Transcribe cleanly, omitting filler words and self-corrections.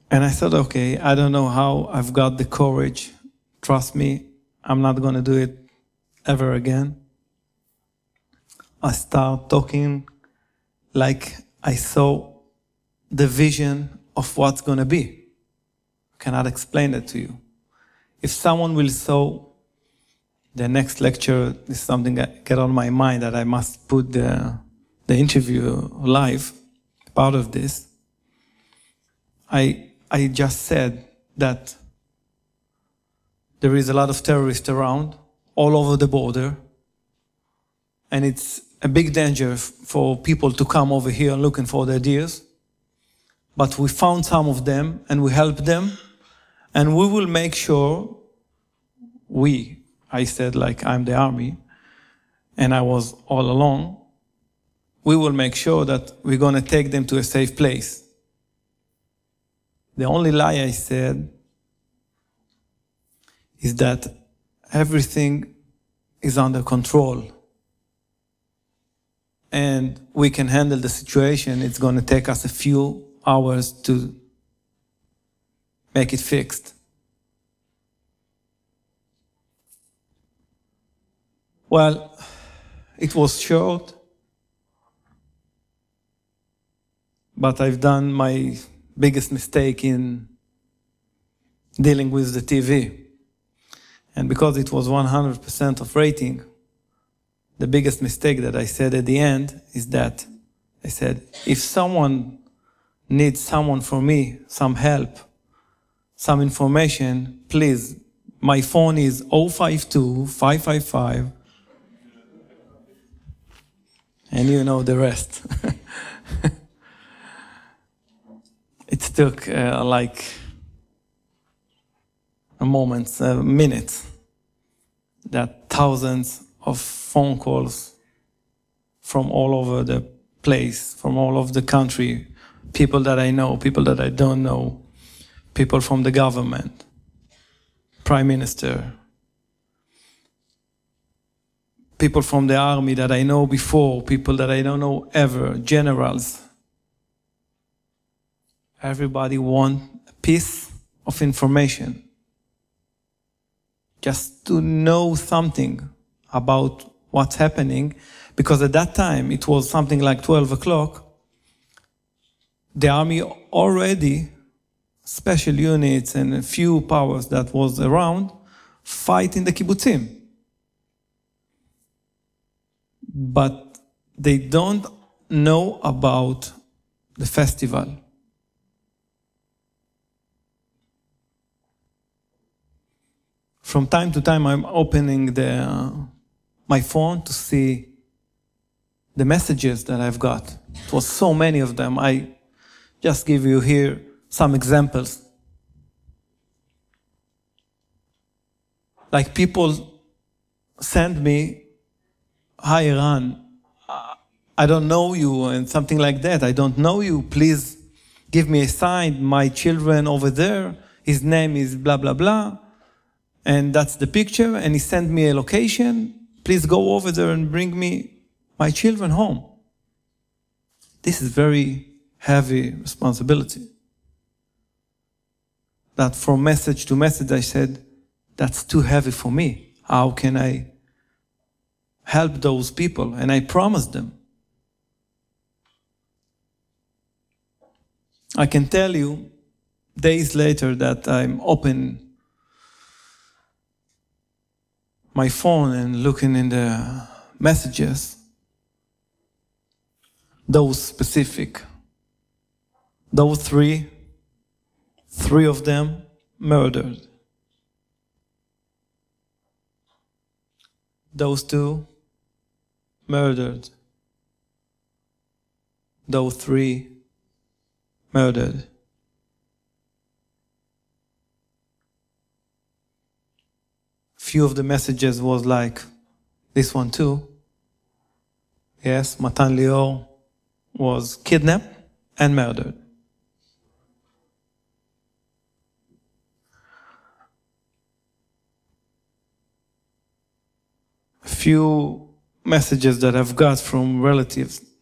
And I thought, okay, I don't know how I've got the courage. Trust me, I'm not going to do it ever again. I start talking like I saw the vision of what's going to be. I cannot explain it to you. If someone will saw the next lecture, is something that get on my mind that I must put the interview live, part of this. I just said that there is a lot of terrorists around, all over the border, and it's a big danger for people to come over here looking for their deers. But we found some of them, and we helped them, and we will make sure I said like I'm the army, and I was all along, we will make sure that we're going to take them to a safe place. The only lie I said is that everything is under control and we can handle the situation. It's going to take us a few hours to make it fixed. Well, it was short, but I've done my biggest mistake in dealing with the TV. And because it was 100% of rating, the biggest mistake that I said at the end is that I said, if someone needs someone from me, some help, some information, please, my phone is 052-555, and you know the rest. It took like a moment, minutes, that thousands of phone calls from all over the place, from all over the country, people that I know, people that I don't know, people from the government, prime minister, people from the army that I know before, people that I don't know ever, generals. Everybody wants a piece of information, just to know something about what's happening, because at that time, it was something like 12 o'clock, the army already, special units and a few powers that was around, fight in the kibbutzim. But they don't know about the festival. From time to time, I'm opening my phone to see the messages that I've got. It was so many of them. I just give you here some examples. Like people send me, "Hi, Iran, I don't know you," and something like that. "I don't know you. Please give me a sign. My children over there, his name is blah, blah, blah." And that's the picture, and he sent me a location. "Please go over there and bring me my children home." This is very heavy responsibility. That from message to message, I said, that's too heavy for me. How can I help those people? And I promised them. I can tell you days later that I'm open my phone and looking in the messages, those specific, those three of them murdered. Those two murdered. Those three murdered. Few of the messages was like this one too. Yes, Matan Lior was kidnapped and murdered. A few messages that I've got from relatives